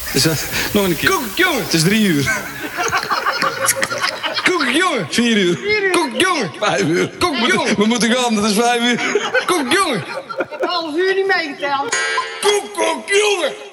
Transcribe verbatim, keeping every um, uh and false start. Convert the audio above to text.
Is dat... Nog een keer. Koek, jongen. Het is drie uur. Koek, jongen. Vier uur. Koek, jongen. Vijf uur. Koek, jongen. We moeten gaan, dat is vijf uur. Koek, jongen. Ik heb half uur niet meegeteld. Koek, koek, jongen.